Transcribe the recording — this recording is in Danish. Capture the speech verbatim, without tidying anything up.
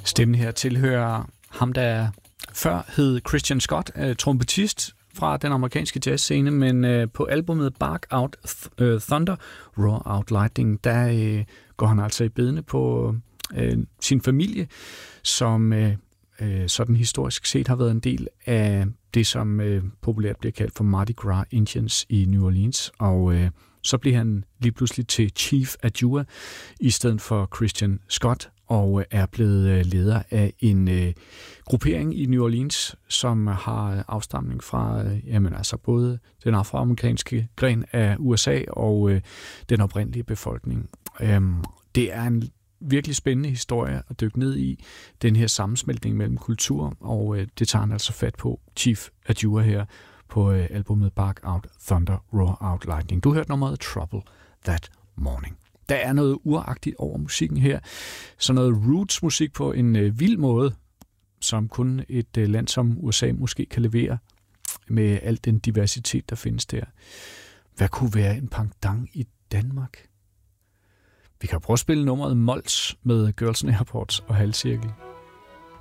Stemmen her tilhører ham, der før hed Christian Scott, uh, trompetist fra den amerikanske jazzscene, men uh, på albumet Bark Out Th- uh, Thunder, Roar Out Lightning, der uh, går han altså i bedene på uh, sin familie, som uh, uh, sådan historisk set har været en del af det, som uh, populært bliver kaldt for Mardi Gras Indians i New Orleans, og uh, så bliver han lige pludselig til Chief Adjua i stedet for Christian Scott, og er blevet leder af en øh, gruppering i New Orleans, som har afstamning fra øh, jamen, altså både den afroamerikanske gren af U S A og øh, den oprindelige befolkning. Øhm, det er en virkelig spændende historie at dykke ned i, den her sammensmeltning mellem kultur, og øh, det tager han altså fat på, Chief Adjua her på øh, albumet Bark Out Thunder, Roar Out Lightning. Du hørte nummeret Trouble That Morning. Der er noget uragtigt over musikken her. Så noget roots-musik på en øh, vild måde, som kun et øh, land som U S A måske kan levere med al den diversitet, der findes der. Hvad kunne være en pendant i Danmark? Vi kan prøve at spille nummeret Mols med Girls and Airports og Halvcirkel.